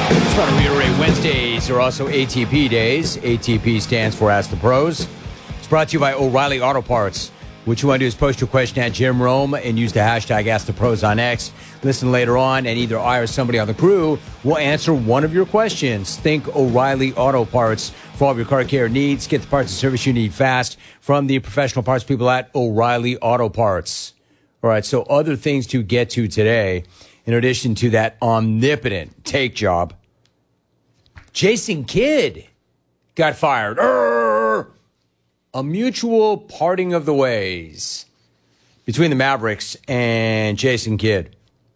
Just want to reiterate, Wednesdays are also ATP days. ATP stands for Ask the Pros. It's brought to you by O'Reilly Auto Parts. What you want to do is post your question at Jim Rome and use the hashtag #AskThePros on X. Listen later on, and either I or somebody on the crew will answer one of your questions. Think O'Reilly Auto Parts for all of your car care needs. Get the parts and service you need fast from the professional parts people at O'Reilly Auto Parts. All right, so other things to get to today, in addition to that omnipotent take job. Jason Kidd got fired. A mutual parting of the ways between the Mavericks and Jason Kidd.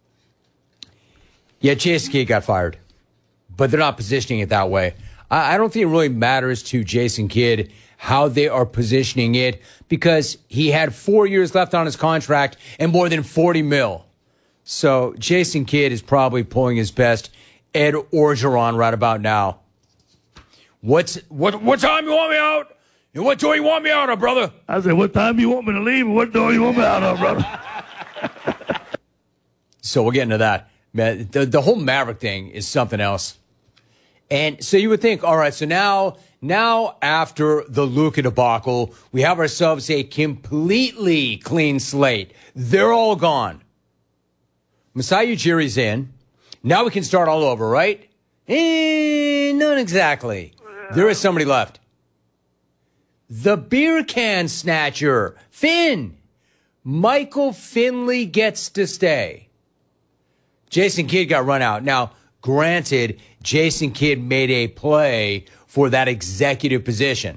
Yeah, Jason Kidd got fired, but they're not positioning it that way. I don't think it really matters to Jason Kidd how they are positioning it, because he had 4 years left on his contract and more than $40 million. So Jason Kidd is probably pulling his best Ed Orgeron right about now. What time you want me out? And what door you want me out of, brother? I said, what time you want me to leave and what door you want me out of, brother? So we'll get into that. Man, the whole Maverick thing is something else. And so you would think, all right, so now after the Luka debacle, we have ourselves a completely clean slate. They're all gone. Masai Ujiri's in. Now we can start all over, right? Not exactly. There is somebody left. The beer can snatcher, Finn. Michael Finley gets to stay. Jason Kidd got run out. Now, granted, Jason Kidd made a play for that executive position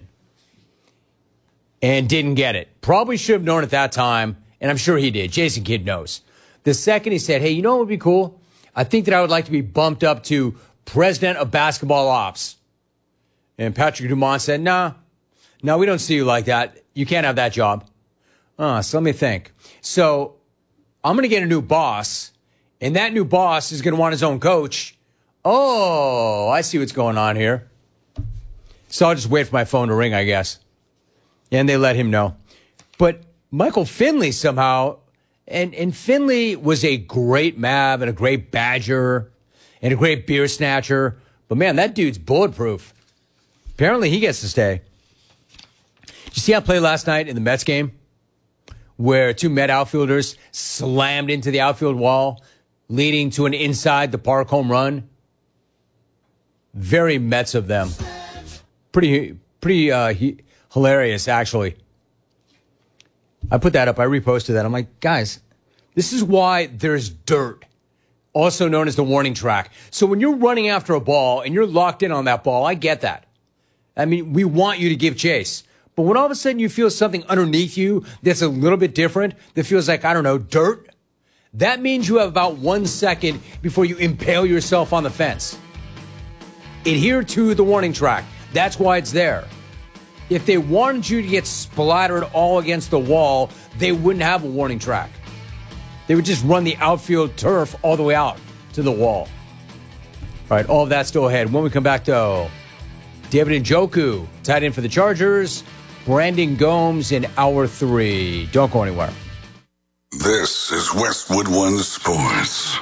and didn't get it. Probably should have known at that time, and I'm sure he did. Jason Kidd knows. The second he said, hey, you know what would be cool? I think that I would like to be bumped up to president of basketball ops. And Patrick Dumont said, no, we don't see you like that. You can't have that job. So let me think. So I'm going to get a new boss, and that new boss is going to want his own coach. Oh, I see what's going on here. So I'll just wait for my phone to ring, I guess. And they let him know. But Michael Finley somehow, and Finley was a great Mav and a great Badger and a great beer snatcher. But man, that dude's bulletproof. Apparently he gets to stay. Did you see how I played last night in the Mets game where two Met outfielders slammed into the outfield wall, leading to an inside the park home run? Very Mets of them. Pretty hilarious, actually. I put that up. I reposted that. I'm like, guys, this is why there's dirt, also known as the warning track. So when you're running after a ball and you're locked in on that ball, I get that. I mean, we want you to give chase. But when all of a sudden you feel something underneath you that's a little bit different, that feels like, I don't know, dirt, that means you have about 1 second before you impale yourself on the fence. Adhere to the warning track. That's why it's there. If they wanted you to get splattered all against the wall, they wouldn't have a warning track. They would just run the outfield turf all the way out to the wall. All right, all of that still ahead. When we come back, though, David Njoku, tied in for the Chargers. Brandon Gomes in hour 3. Don't go anywhere. This is Westwood One Sports.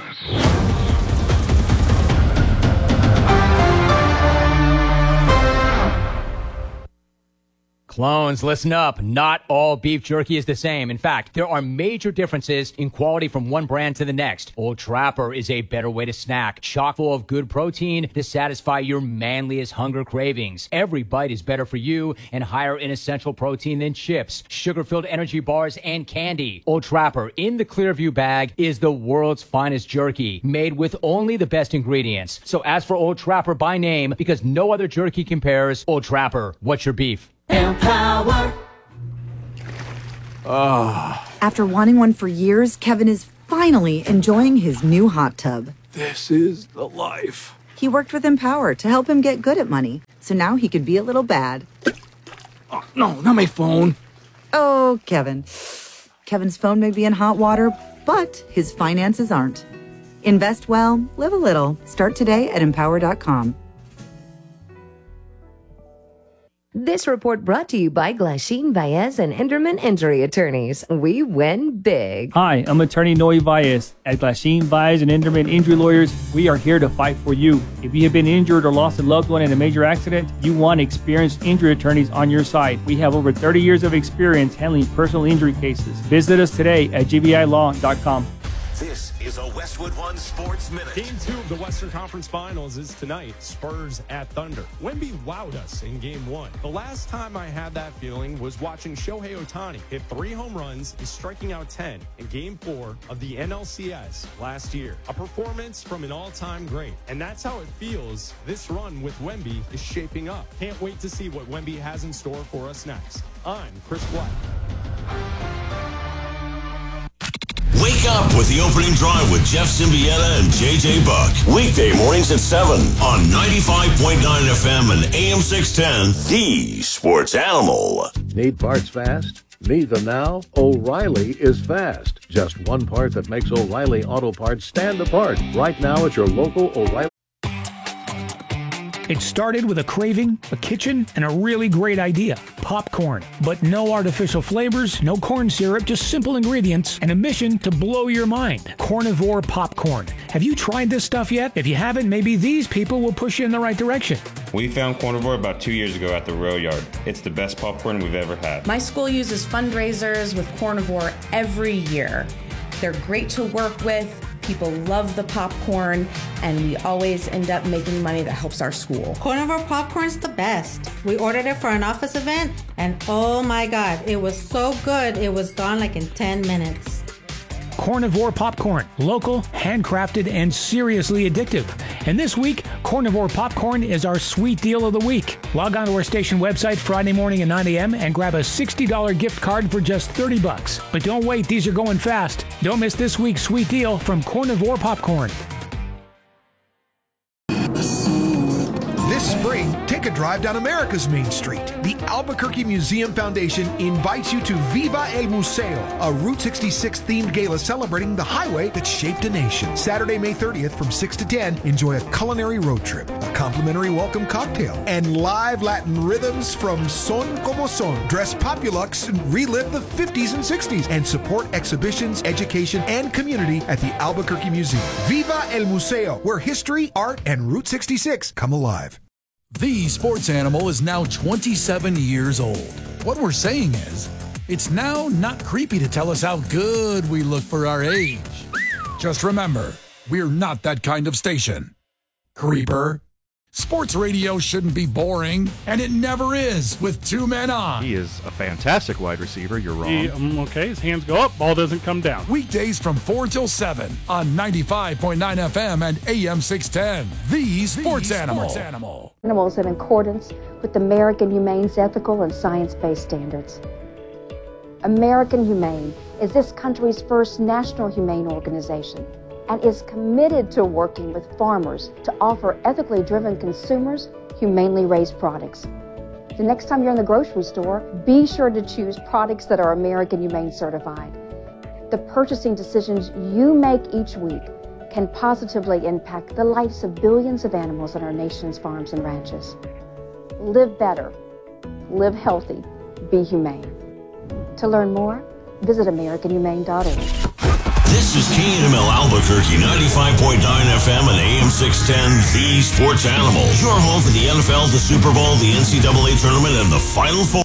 Clones, listen up. Not all beef jerky is the same. In fact, there are major differences in quality from one brand to the next. Old Trapper is a better way to snack, chock full of good protein to satisfy your manliest hunger cravings. Every bite is better for you and higher in essential protein than chips, sugar-filled energy bars, and candy. Old Trapper in the Clearview bag is the world's finest jerky, made with only the best ingredients. So ask for Old Trapper by name, because no other jerky compares. Old Trapper, what's your beef? Empower. After wanting one for years, Kevin is finally enjoying his new hot tub. This is the life. He worked with Empower to help him get good at money, so now he could be a little bad. Oh, no, not my phone. Oh, Kevin. Kevin's phone may be in hot water, but his finances aren't. Invest well, live a little. Start today at Empower.com. This report brought to you by Glasheen, Baez, and Enderman Injury Attorneys. We win big. Hi, I'm attorney Noe Baez. At Glasheen, Baez, and Enderman Injury Lawyers, we are here to fight for you. If you have been injured or lost a loved one in a major accident, you want experienced injury attorneys on your side. We have over 30 years of experience handling personal injury cases. Visit us today at gbilaw.com. This is a Westwood One Sports Minute. Game 2 of the Western Conference Finals is tonight. Spurs at Thunder. Wemby wowed us in Game 1. The last time I had that feeling was watching Shohei Ohtani hit 3 home runs and striking out 10 in Game 4 of the NLCS last year. A performance from an all-time great. And that's how it feels this run with Wemby is shaping up. Can't wait to see what Wemby has in store for us next. I'm Chris Black. Wake up with the opening drive with Jeff Symbieta and JJ Buck. Weekday mornings at 7 on 95.9 FM and AM 610, the Sports Animal. Need parts fast? Need them now? O'Reilly is fast. Just one part that makes O'Reilly Auto Parts stand apart. Right now at your local O'Reilly. It started with a craving, a kitchen, and a really great idea, popcorn. But no artificial flavors, no corn syrup, just simple ingredients, and a mission to blow your mind. Cornivore popcorn. Have you tried this stuff yet? If you haven't, maybe these people will push you in the right direction. We found Cornivore about 2 years ago at the Rail Yard. It's the best popcorn we've ever had. My school uses fundraisers with Cornivore every year. They're great to work with. People love the popcorn, and we always end up making money that helps our school. Cornivore popcorn's the best. We ordered it for an office event, and oh my God, it was so good, it was gone like in 10 minutes. Cornivore popcorn, local, handcrafted, and seriously addictive. And this week, Cornivore popcorn is our sweet deal of the week. Log on to our station website Friday morning at 9 a.m. and grab a $60 gift card for just $30. But don't wait, these are going fast. Don't miss this week's sweet deal from Cornivore popcorn. This spring, take a drive down America's Main Street. The Albuquerque Museum Foundation invites you to Viva el Museo, a Route 66 themed gala celebrating the highway that shaped a nation. Saturday, May 30th from 6 to 10, enjoy a culinary road trip, a complimentary welcome cocktail, and live Latin rhythms from Son Como Son. Dress Populux and relive the 50s and 60s and support exhibitions, education, and community at the Albuquerque Museum. Viva el Museo, where history, art, and Route 66 come alive. The Sports Animal is now 27 years old. What we're saying is, it's now not creepy to tell us how good we look for our age. Just remember, we're not that kind of station. Creeper. Sports radio shouldn't be boring, and it never is with two men on. He is a fantastic wide receiver. You're wrong. Okay, his hands go up, ball doesn't come down. Weekdays from 4 till 7 on 95.9 FM and AM 610. The Sports Animal. Animals in accordance with American Humane's ethical and science-based standards. American Humane is this country's first national humane organization and is committed to working with farmers to offer ethically driven consumers humanely raised products. The next time you're in the grocery store, be sure to choose products that are American Humane certified. The purchasing decisions you make each week can positively impact the lives of billions of animals on our nation's farms and ranches. Live better, live healthy, be humane. To learn more, visit AmericanHumane.org. This is KNML Albuquerque, 95.9 FM and AM 610, the Sports Animal. Your home for the NFL, the Super Bowl, the NCAA Tournament, and the Final Four.